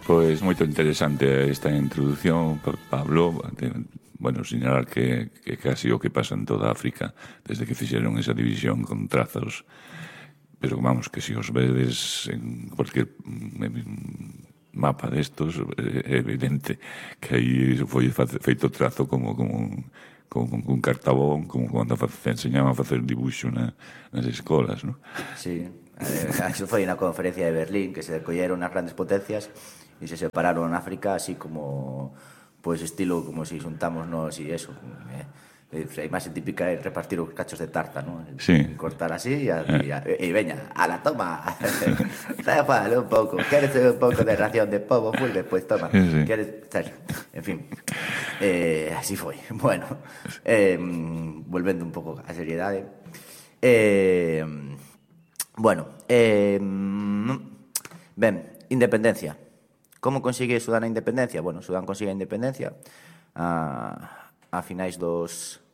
Pois moito interesante esta introducción, Pablo. Bueno, sinalar que casi o que pasa en toda África desde que fixeron esa división con trazos, pero vamos, que se os vedes en cualquier mapa destos, é evidente que aí foi feito trazo como un cartabón, como cando enseñaban a facer dibuixo nas escolas, non? Sí, eso foi na conferencia de Berlín, que se colleron as grandes potencias e se separaron en África así como, pois estilo como si juntamos nos e eso. A imaxe típica é repartir os cachos de tarta, ¿no? Sí. Cortar así e veña, a la toma. Zafale un pouco. Queres un pouco de ración de povo full, despois toma. Sí. Queres, en fin. Así foi. Bueno, volvendo un pouco á seriedade. Bueno, ben, independencia. Como consigue Sudán a independencia? Bueno, Sudán consigue a independencia a finais dos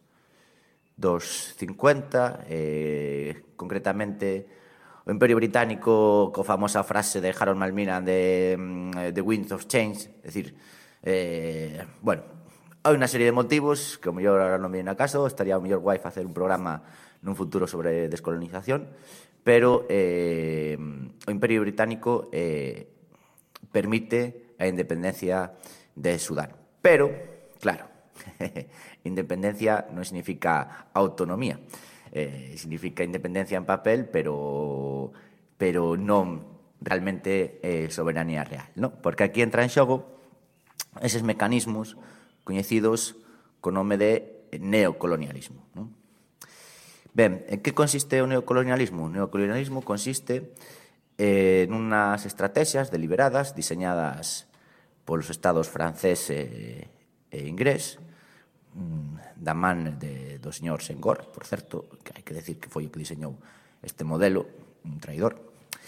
50, concretamente o Imperio Británico, co famosa frase de Harold Macmillan de The Winds of Change, é dicir, bueno, hai unha serie de motivos que o mellor ahora non viene a caso, estaría o mellor guai facer un programa nun futuro sobre descolonización, pero o Imperio Británico permite a independencia de Sudán. Pero, claro, independencia non significa autonomía, significa independencia en papel, pero non realmente soberanía real, ¿no? Porque aquí entra en xogo eses mecanismos coñecidos co nome de neocolonialismo, ¿no? Ben, en que consiste o neocolonialismo? O neocolonialismo consiste en unhas estrategias deliberadas diseñadas polos estados francés e inglés, da man do señor Senghor, por certo, que hai que decir que foi o que diseñou este modelo, un traidor,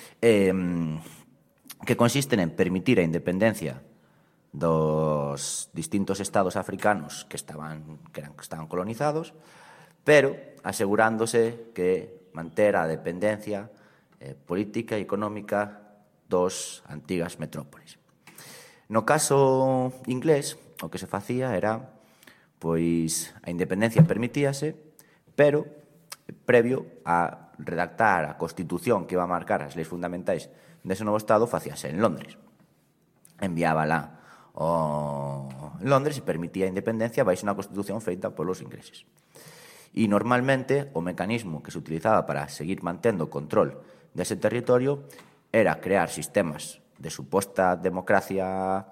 que consisten en permitir a independencia dos distintos estados africanos que estaban colonizados, pero asegurándose que manter a dependencia política e económica dos antigas metrópolis. No caso inglés, o que se facía era, pois, a independencia permitíase, pero previo a redactar a Constitución que iba a marcar as leis fundamentais dese novo Estado, facíase en Londres. Enviábala en Londres e permitía a independencia baixo unha Constitución feita polos ingleses. E normalmente o mecanismo que se utilizaba para seguir mantendo o control dese territorio era crear sistemas de suposta democracia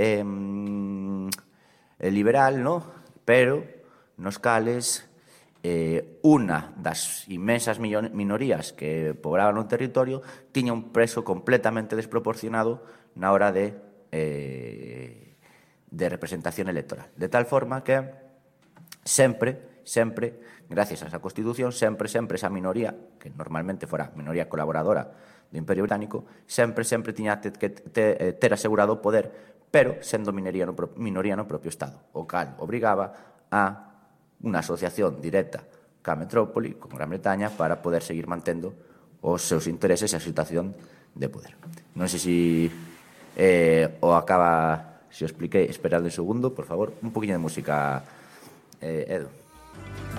liberal, ¿no? Pero nos cales unha das inmensas minorías que poboaban un territorio tiña un peso completamente desproporcionado na hora de representación electoral. De tal forma que sempre, gracias a esa Constitución, sempre esa minoría, que normalmente fora minoría colaboradora do Imperio Británico, sempre tiña que ter asegurado o poder, pero sendo minoría no propio Estado, o cal obrigaba a unha asociación directa ca metrópoli, con Gran Bretaña, para poder seguir mantendo os seus intereses e a situación de poder. Non sei se o acaba, se o expliquei. Esperad un segundo, por favor, un poquinho de música, Edu.